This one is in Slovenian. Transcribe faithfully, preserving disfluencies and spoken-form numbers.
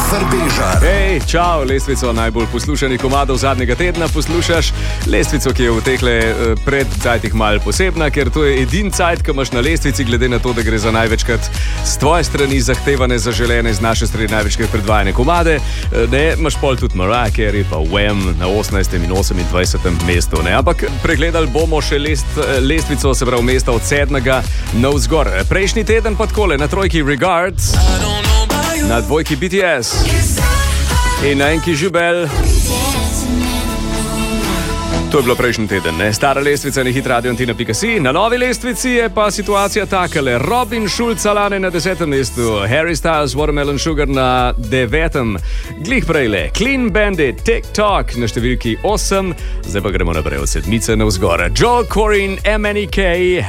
Vrbežar. Hej, čau, lestvico najbolj poslušanih komadov zadnjega tedna poslušaš. Lestvico, ki je v tehle pred cajtih malo posebna, ker to je edin cajt, ki imaš na lestvici, glede na to, da gre za največkrat z tvoje strani zahtevane, zaželene, z naše strani največkrat predvajane komade. Ne, imaš pol tudi Mariah Carey pa Wham na osemnajstem in osemindvajsetem mestu. Ne? Ampak pregledali bomo še lest, lestvico, se pravi mesta od sedmega navzgor. Prejšnji teden pa takole, na trojki Regards, na dvojki B T S in na enki Žubel. To je bilo prejšnji teden, ne? Stara lestvica na hit radio antina pika si. Na novi lestvici je pa situacija takale. Robin Schulz Alane na desetem mestu, Harry Styles Watermelon Sugar na devetem, glih prejle Clean Bandit TikTok na številki osem. Zdaj pa gremo naprej od sedmice navzgor. Joel Corey, M N E K,